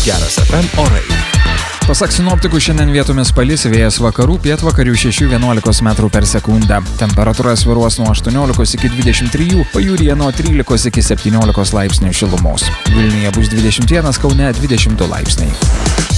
Geras FM orai. Pasak sinoptikų, šiandien vietomis palis, vėjas vakarų, pietvakarių 6–11 metrų per sekundę. Temperatūra svyruos nuo 18 iki 23, pajūryje nuo 13 iki 17 laipsnių šilumos. Vilniuje bus 21, Kaune 22 laipsniai.